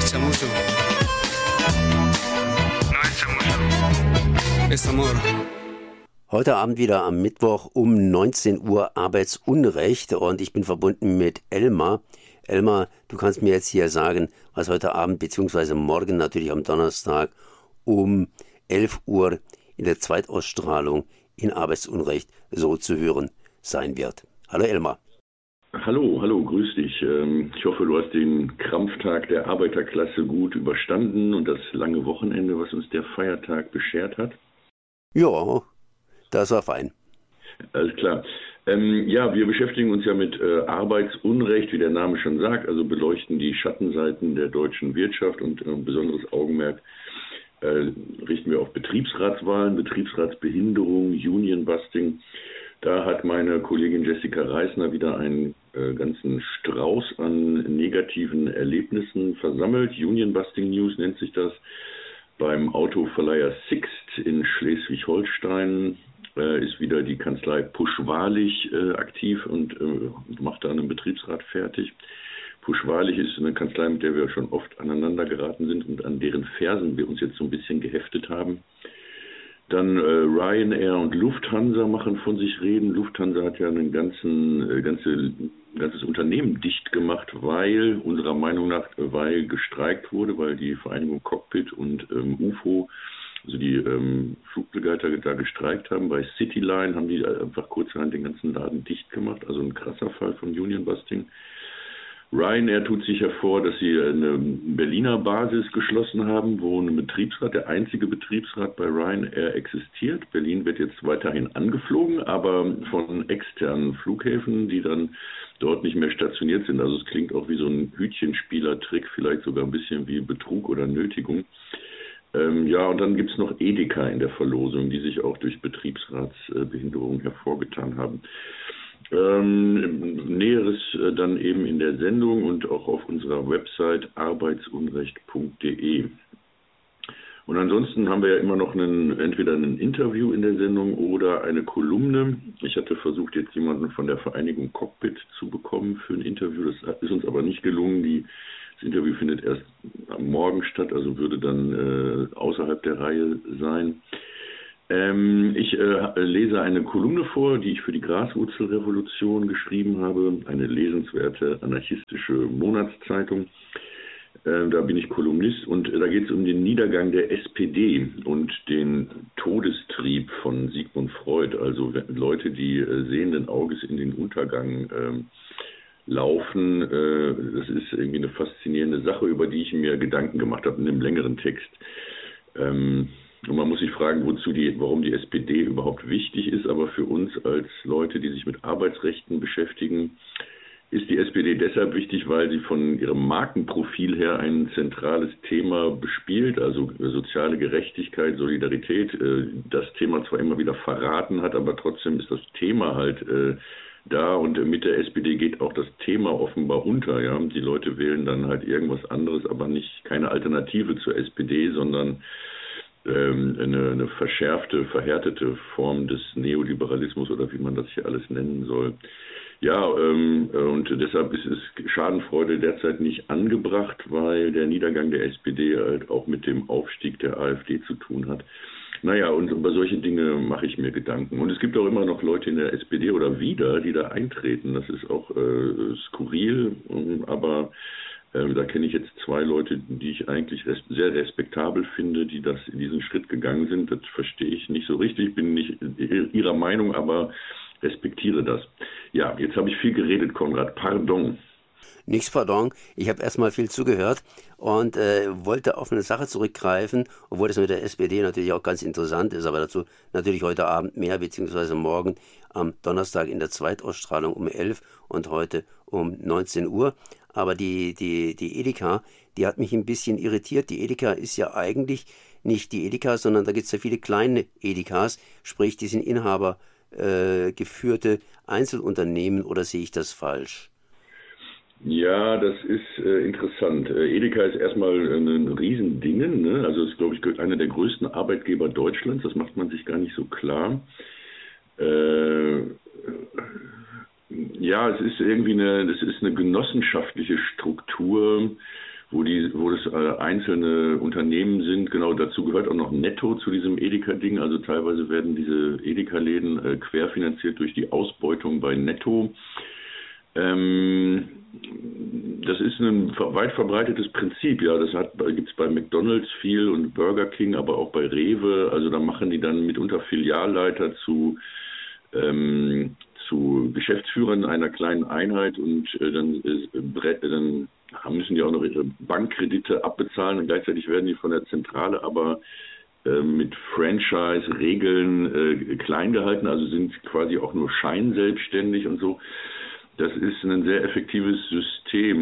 es chamuyo. No es chamuyo. Es amor. Heute Abend wieder am Mittwoch um 19 Uhr Arbeitsunrecht und ich bin verbunden mit Elmar. Elmar, du kannst mir jetzt hier sagen, was heute Abend bzw. morgen natürlich am Donnerstag um 11 Uhr in der Zweitausstrahlung in Arbeitsunrecht so zu hören sein wird. Hallo Elmar. Hallo, grüß dich. Ich hoffe, du hast den Krampftag der Arbeiterklasse gut überstanden und das lange Wochenende, was uns der Feiertag beschert hat. Ja, das war fein. Alles klar. Ja, wir beschäftigen uns ja mit Arbeitsunrecht, wie der Name schon sagt, also beleuchten die Schattenseiten der deutschen Wirtschaft und besonderes Augenmerk richten wir auf Betriebsratswahlen, Betriebsratsbehinderung, Unionbusting. Da hat meine Kollegin Jessica Reisner wieder einen ganzen Strauß an negativen Erlebnissen versammelt. Unionbusting News nennt sich das. Beim Autoverleiher Sixt in Schleswig-Holstein ist wieder die Kanzlei Pusch-Wahrlich aktiv und macht da einen Betriebsrat fertig. Pusch-Wahrlich ist eine Kanzlei, mit der wir schon oft aneinander geraten sind und an deren Fersen wir uns jetzt so ein bisschen geheftet haben. Dann Ryanair und Lufthansa machen von sich reden. Lufthansa hat ja ein ganzes Unternehmen dicht gemacht, weil unserer Meinung nach, weil gestreikt wurde, weil die Vereinigung Cockpit und UFO, also die Flugbegleiter da gestreikt haben. Bei Cityline haben die einfach kurzerhand den ganzen Laden dicht gemacht, also ein krasser Fall von Unionbusting. Ryanair tut sich hervor, dass sie eine Berliner Basis geschlossen haben, wo ein Betriebsrat, der einzige Betriebsrat bei Ryanair existiert. Berlin wird jetzt weiterhin angeflogen, aber von externen Flughäfen, die dann dort nicht mehr stationiert sind. Also es klingt auch wie so ein Hütchenspielertrick, vielleicht sogar ein bisschen wie Betrug oder Nötigung. Ja, und dann gibt es noch Edeka in der Verlosung, die sich auch durch Betriebsratsbehinderung hervorgetan haben. Näheres dann eben in der Sendung und auch auf unserer Website arbeitsunrecht.de. Und ansonsten haben wir ja immer noch entweder ein Interview in der Sendung oder eine Kolumne. Ich hatte versucht, jetzt jemanden von der Vereinigung Cockpit zu bekommen für ein Interview. Das ist uns aber nicht gelungen. Das Interview findet erst am Morgen statt, also würde dann außerhalb der Reihe sein. Ich lese eine Kolumne vor, die ich für die Graswurzelrevolution geschrieben habe, eine lesenswerte anarchistische Monatszeitung. Da bin ich Kolumnist und da geht es um den Niedergang der SPD und den Todestrieb von Sigmund Freud, also Leute, die sehenden Auges in den Untergang laufen. Das ist irgendwie eine faszinierende Sache, über die ich mir Gedanken gemacht habe in einem längeren Text. Und man muss sich fragen, warum die SPD überhaupt wichtig ist, aber für uns als Leute, die sich mit Arbeitsrechten beschäftigen, ist die SPD deshalb wichtig, weil sie von ihrem Markenprofil her ein zentrales Thema bespielt, also soziale Gerechtigkeit, Solidarität, das Thema zwar immer wieder verraten hat, aber trotzdem ist das Thema halt da und mit der SPD geht auch das Thema offenbar unter. Ja? Die Leute wählen dann halt irgendwas anderes, aber keine Alternative zur SPD, sondern eine verschärfte, verhärtete Form des Neoliberalismus oder wie man das hier alles nennen soll. Ja, und deshalb ist Schadenfreude derzeit nicht angebracht, weil der Niedergang der SPD halt auch mit dem Aufstieg der AfD zu tun hat. Naja, und über solche Dinge mache ich mir Gedanken. Und es gibt auch immer noch Leute in der SPD oder wieder, die da eintreten. Das ist auch skurril, aber da kenne ich jetzt zwei Leute, die ich eigentlich sehr respektabel finde, die in diesen Schritt gegangen sind. Das verstehe ich nicht so richtig, bin nicht ihrer Meinung, aber respektiere das. Ja, jetzt habe ich viel geredet, Konrad. Pardon. Nichts pardon. Ich habe erstmal viel zugehört und wollte auf eine Sache zurückgreifen, obwohl das mit der SPD natürlich auch ganz interessant ist, aber dazu natürlich heute Abend mehr, beziehungsweise morgen am Donnerstag in der Zweitausstrahlung um 11 und heute um 19 Uhr. Aber die Edeka, die hat mich ein bisschen irritiert. Die Edeka ist ja eigentlich nicht die Edeka, sondern da gibt es ja viele kleine Edekas, sprich die sind Inhaber geführte Einzelunternehmen, oder sehe ich das falsch? Ja, das ist interessant. Edeka ist erstmal ein Riesending, ne? Also ist, glaube ich, einer der größten Arbeitgeber Deutschlands. Das macht man sich gar nicht so klar. Ja, es ist irgendwie eine genossenschaftliche Struktur wo das einzelne Unternehmen sind. Genau, dazu gehört auch noch Netto zu diesem Edeka-Ding. Also teilweise werden diese Edeka-Läden querfinanziert durch die Ausbeutung bei Netto. Das ist ein weit verbreitetes Prinzip, ja. Das gibt es bei McDonald's viel und Burger King, aber auch bei Rewe. Also da machen die dann mitunter Filialleiter zu Geschäftsführern einer kleinen Einheit und dann müssen die auch noch ihre Bankkredite abbezahlen und gleichzeitig werden die von der Zentrale aber mit Franchise-Regeln klein gehalten, also sind quasi auch nur scheinselbstständig und so. Das ist ein sehr effektives System.